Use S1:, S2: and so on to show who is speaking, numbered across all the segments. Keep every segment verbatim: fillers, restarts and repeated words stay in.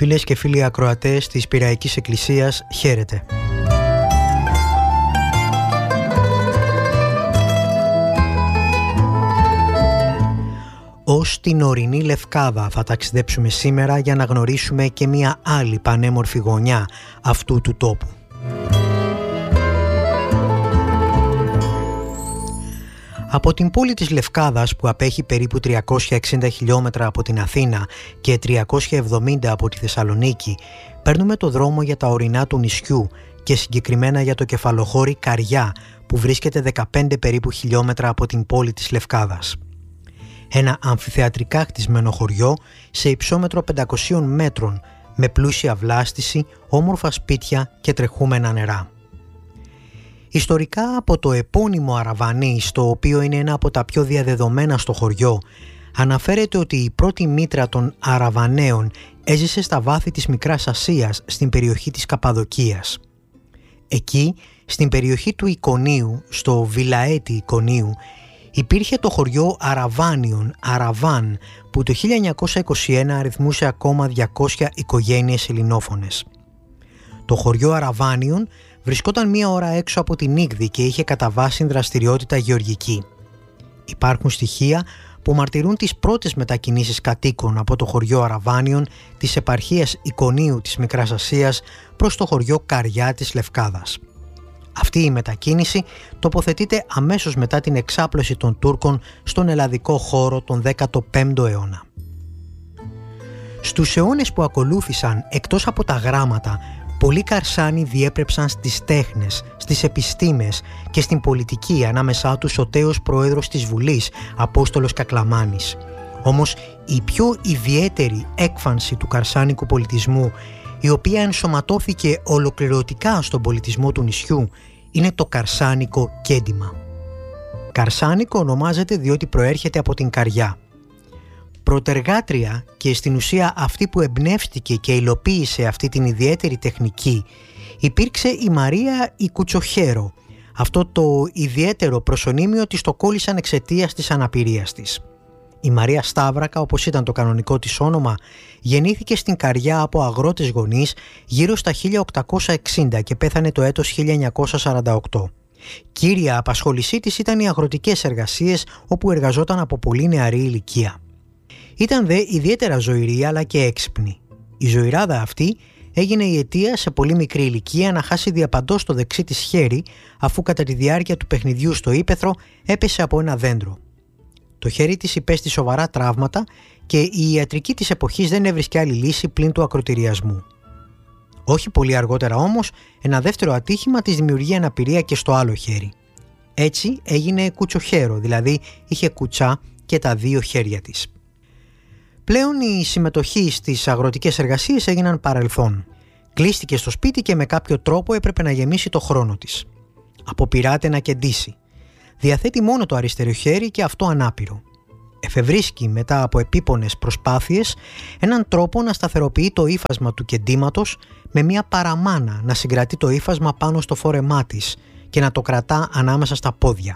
S1: Φίλες και φίλοι ακροατές της Πειραϊκής Εκκλησίας, χαίρετε. Ως την ορεινή Λευκάδα θα ταξιδέψουμε σήμερα για να γνωρίσουμε και μια άλλη πανέμορφη γωνιά αυτού του τόπου. Από την πόλη της Λευκάδας, που απέχει περίπου τριακόσια εξήντα χιλιόμετρα από την Αθήνα και τριακόσια εβδομήντα από τη Θεσσαλονίκη, παίρνουμε το δρόμο για τα ορεινά του νησιού και συγκεκριμένα για το κεφαλοχώρι Καριά, που βρίσκεται δεκαπέντε περίπου χιλιόμετρα από την πόλη της Λευκάδας. Ένα αμφιθεατρικά χτισμένο χωριό σε υψόμετρο πεντακοσίων μέτρων, με πλούσια βλάστηση, όμορφα σπίτια και τρεχούμενα νερά. Ιστορικά, από το επώνυμο Αραβανής, το οποίο είναι ένα από τα πιο διαδεδομένα στο χωριό, αναφέρεται ότι η πρώτη μήτρα των Αραβαναίων έζησε στα βάθη της Μικράς Ασίας, στην περιοχή της Καπαδοκίας. Εκεί, στην περιοχή του Ικονίου, στο Βιλαέτη Ικονίου, υπήρχε το χωριό Αραβάνιων, Αραβάν, που το χίλια εννιακόσια είκοσι ένα αριθμούσε ακόμα διακόσιες οικογένειες ελληνόφωνες. Το χωριό Αραβάνιων βρισκόταν μία ώρα έξω από την Νίγδη και είχε κατά βάση δραστηριότητα γεωργική. Υπάρχουν στοιχεία που μαρτυρούν τις πρώτες μετακινήσεις κατοίκων από το χωριό Αραβάνιων της επαρχίας Ικονίου της Μικράς Ασίας προς το χωριό Καριά της Λευκάδας. Αυτή η μετακίνηση τοποθετείται αμέσως μετά την εξάπλωση των Τούρκων στον ελλαδικό χώρο τον δέκατο πέμπτο αιώνα. Στους αιώνες που ακολούθησαν, εκτός από τα γράμματα, πολλοί Καρσάνοι διέπρεψαν στις τέχνες, στις επιστήμες και στην πολιτική, ανάμεσά τους ο τέος πρόεδρος της Βουλής, Απόστολος Κακλαμάνης. Όμως η πιο ιδιαίτερη έκφανση του καρσάνικου πολιτισμού, η οποία ενσωματώθηκε ολοκληρωτικά στον πολιτισμό του νησιού, είναι το καρσάνικο κέντημα. Καρσάνικο ονομάζεται διότι προέρχεται από την καριά. Πρωτεργάτρια και στην ουσία αυτή που εμπνεύστηκε και υλοποίησε αυτή την ιδιαίτερη τεχνική υπήρξε η Μαρία η Κουτσοχέρο. Αυτό το ιδιαίτερο προσωνύμιο της το κόλλησαν εξαιτίας της αναπηρίας της. Η Μαρία Σταύρακα, όπως ήταν το κανονικό της όνομα, γεννήθηκε στην Καριά από αγρότες γονείς γύρω στα χίλια οκτακόσια εξήντα και πέθανε το έτος χίλια εννιακόσια σαράντα οκτώ. Κύρια απασχόλησή της ήταν οι αγροτικές εργασίες, όπου εργαζόταν από πολύ νεαρή ηλικία. Ήταν δε ιδιαίτερα ζωηρή αλλά και έξυπνη. Η ζωηράδα αυτή έγινε η αιτία σε πολύ μικρή ηλικία να χάσει διαπαντός το δεξί της χέρι, αφού κατά τη διάρκεια του παιχνιδιού στο ύπαιθρο έπεσε από ένα δέντρο. Το χέρι της υπέστη σοβαρά τραύματα και η ιατρική της εποχής δεν έβρισκε άλλη λύση πλην του ακροτηριασμού. Όχι πολύ αργότερα όμως, ένα δεύτερο ατύχημα της δημιουργεί αναπηρία και στο άλλο χέρι. Έτσι έγινε κουτσοχέρο, δηλαδή είχε κουτσά και τα δύο χέρια της. Πλέον η συμμετοχή στις αγροτικές εργασίες έγιναν παρελθόν. Κλείστηκε στο σπίτι και με κάποιο τρόπο έπρεπε να γεμίσει το χρόνο της. Αποπειράται να κεντήσει. Διαθέτει μόνο το αριστερό χέρι και αυτό ανάπηρο. Εφευρίσκει μετά από επίπονες προσπάθειες έναν τρόπο να σταθεροποιεί το ύφασμα του κεντήματος με μια παραμάνα να συγκρατεί το ύφασμα πάνω στο φόρεμά της και να το κρατά ανάμεσα στα πόδια.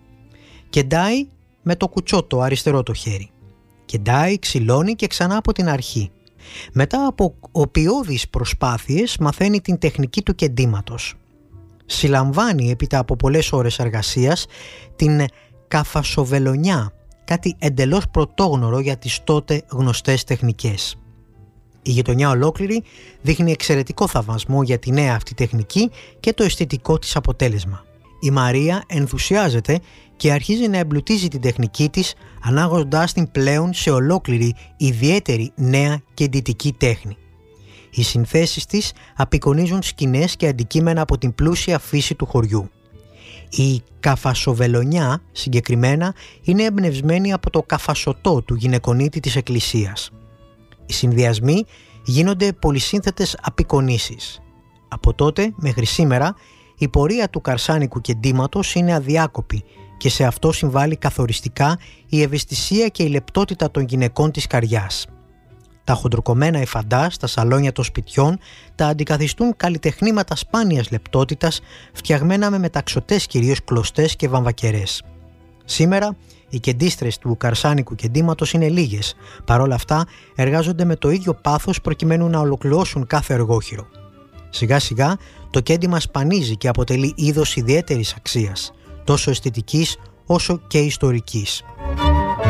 S1: Κεντάει με το κουτσό το αριστερό το χέρι. Κεντάει, ξυλώνει και ξανά από την αρχή. Μετά από οπιώδεις προσπάθειες μαθαίνει την τεχνική του κεντήματος. Συλλαμβάνει έπειτα από πολλές ώρες εργασίας την καφασοβελονιά, κάτι εντελώς πρωτόγνωρο για τις τότε γνωστές τεχνικές. Η γειτονιά ολόκληρη δείχνει εξαιρετικό θαυμασμό για τη νέα αυτή τεχνική και το αισθητικό της αποτέλεσμα. Η Μαρία ενθουσιάζεται και αρχίζει να εμπλουτίζει την τεχνική της, ανάγοντάς την πλέον σε ολόκληρη ιδιαίτερη νέα και εντυτική τέχνη. Οι συνθέσεις της απεικονίζουν σκηνές και αντικείμενα από την πλούσια φύση του χωριού. Η καφασοβελονιά συγκεκριμένα είναι εμπνευσμένη από το καφασωτό του γυναικονίτη της Εκκλησίας. Οι συνδυασμοί γίνονται πολυσύνθετες απεικονίσεις. Από τότε μέχρι σήμερα η πορεία του καρσάνικου κεντήματος είναι αδιάκοπη και σε αυτό συμβάλλει καθοριστικά η ευαισθησία και η λεπτότητα των γυναικών της Καριάς. Τα χοντροκομμένα εφαντά στα σαλόνια των σπιτιών τα αντικαθιστούν καλλιτεχνήματα σπάνιας λεπτότητας, φτιαγμένα με μεταξωτές κυρίως κλωστές και βαμβακερές. Σήμερα Οι κεντίστρες του καρσάνικου κεντήματος είναι λίγες. Παρ' όλα αυτά εργάζονται με το ίδιο πάθος προκειμένου να ολοκληρώσουν κάθε εργόχειρο. Σιγά σιγά το κέντημα σπανίζει και αποτελεί είδος ιδιαίτερης αξίας, τόσο αισθητικής όσο και ιστορικής.